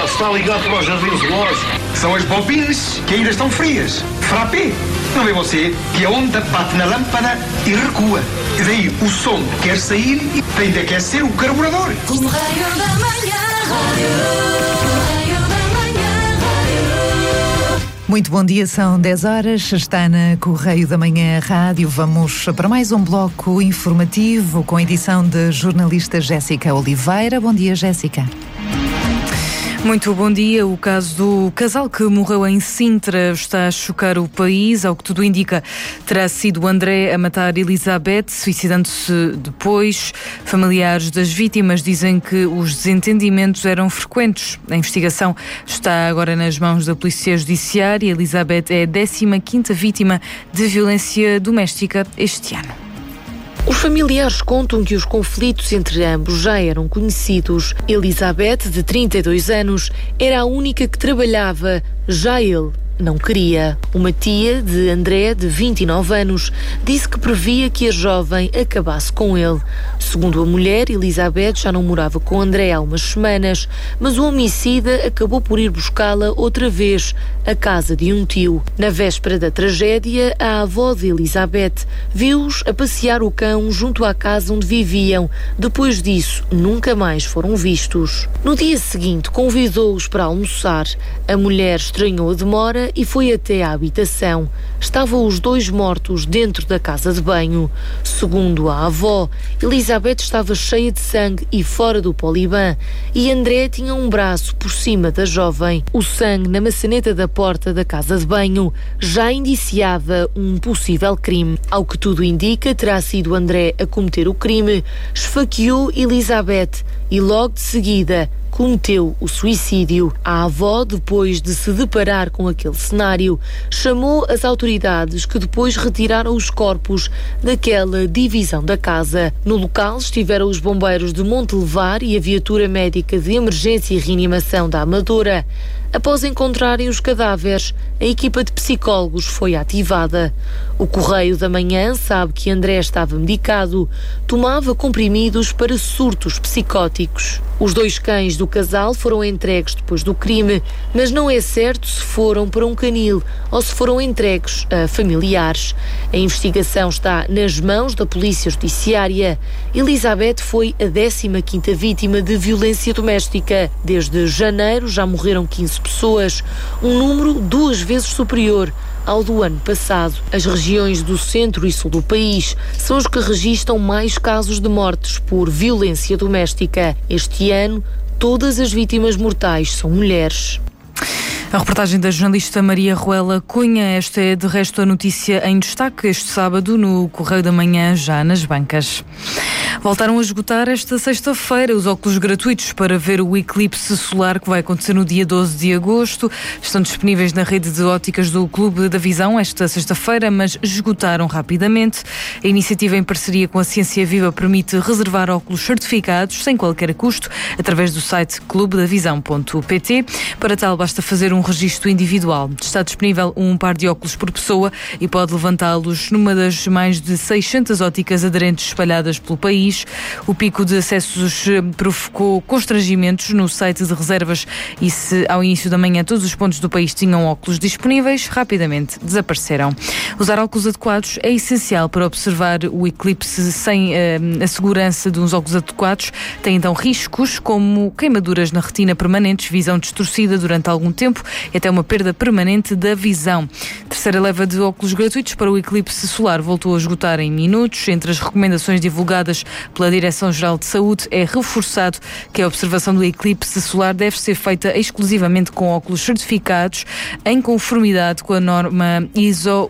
Já se está ligado para os jardins zoológicos. São as bobines que ainda estão frias. Frappé. Não vê você que a onda bate na lâmpada e recua. E daí o som quer sair e tem de aquecer o carburador. Correio da Manhã, Correio da Manhã. Muito bom dia, são 10 horas, está na Correio da Manhã Rádio. Vamos para mais um bloco informativo com a edição da jornalista Jéssica Oliveira. Bom dia, Jéssica. Muito bom dia. O caso do casal que morreu em Sintra está a chocar o país. Ao que tudo indica, terá sido André a matar Elizabeth, suicidando-se depois. Familiares das vítimas dizem que os desentendimentos eram frequentes. A investigação está agora nas mãos da Polícia Judiciária. Elizabeth é a 15ª vítima de violência doméstica este ano. Os familiares contam que os conflitos entre ambos já eram conhecidos. Elizabeth, de 32 anos, era a única que trabalhava, já ele não queria. Uma tia de André, de 29 anos, disse que previa que a jovem acabasse com ele. Segundo a mulher, Elizabeth já não morava com André há umas semanas, mas o homicida acabou por ir buscá-la outra vez, à casa de um tio. Na véspera da tragédia, a avó de Elizabeth viu-os a passear o cão junto à casa onde viviam. Depois disso, nunca mais foram vistos. No dia seguinte, convidou-os para almoçar. A mulher estranhou a demora e foi até à habitação. Estavam os dois mortos dentro da casa de banho. Segundo a avó, Elizabeth estava cheia de sangue e fora do poliban, e André tinha um braço por cima da jovem. O sangue na maçaneta da porta da casa de banho já indiciava um possível crime. Ao que tudo indica, terá sido André a cometer o crime, esfaqueou Elizabeth e logo de seguida cometeu o suicídio. A avó, depois de se deparar com aquele cenário, chamou as autoridades, que depois retiraram os corpos daquela divisão da casa. No local estiveram os bombeiros de Montelevar e a viatura médica de emergência e reanimação da Amadora. Após encontrarem os cadáveres, a equipa de psicólogos foi ativada. O Correio da Manhã sabe que André estava medicado, tomava comprimidos para surtos psicóticos. Os dois cães do casal foram entregues depois do crime, mas não é certo se foram para um canil ou se foram entregues a familiares. A investigação está nas mãos da Polícia Judiciária. Elizabeth foi a 15ª vítima de violência doméstica. Desde janeiro já morreram 15 pessoas, um número 2 vezes superior ao do ano passado. As regiões do centro e sul do país são as que registram mais casos de mortes por violência doméstica. Este ano, todas as vítimas mortais são mulheres. A reportagem da jornalista Maria Ruela Cunha. Esta é, de resto, a notícia em destaque este sábado no Correio da Manhã, já nas bancas. Voltaram a esgotar esta sexta-feira os óculos gratuitos para ver o eclipse solar que vai acontecer no dia 12 de agosto. Estão disponíveis na rede de óticas do Clube da Visão esta sexta-feira, mas esgotaram rapidamente. A iniciativa, em parceria com a Ciência Viva, permite reservar óculos certificados sem qualquer custo através do site clubedavisão.pt. Para tal, basta fazer um registro individual. Está disponível um par de óculos por pessoa e pode levantá-los numa das mais de 600 óticas aderentes espalhadas pelo país. O pico de acessos provocou constrangimentos no site de reservas e se ao início da manhã todos os pontos do país tinham óculos disponíveis, rapidamente desapareceram. Usar óculos adequados é essencial para observar o eclipse. Sem a segurança de uns óculos adequados, tem então riscos como queimaduras na retina permanentes, visão distorcida durante algum tempo e até uma perda permanente da visão. A terceira leva de óculos gratuitos para o eclipse solar voltou a esgotar em minutos. Entre as recomendações divulgadas pela Direção-Geral de Saúde é reforçado que a observação do eclipse solar deve ser feita exclusivamente com óculos certificados em conformidade com a norma ISO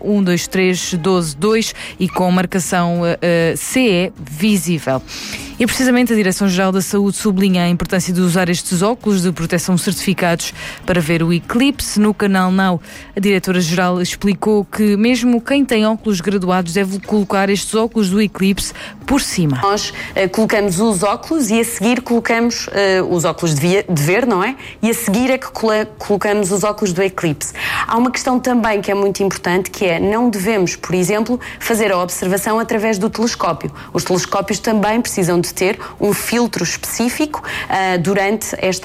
123122 e com marcação CE visível. E precisamente a Direção-Geral da Saúde sublinha a importância de usar estes óculos de proteção certificados para ver o eclipse. No canal Now, a Diretora-Geral explicou que mesmo quem tem óculos graduados deve colocar estes óculos do eclipse por cima. Nós colocamos os óculos e a seguir colocamos os óculos de ver, não é? E a seguir é que colocamos os óculos do eclipse. Há uma questão também que é muito importante, que é não devemos, por exemplo, fazer a observação através do telescópio. Os telescópios também precisam de ter um filtro específico durante esta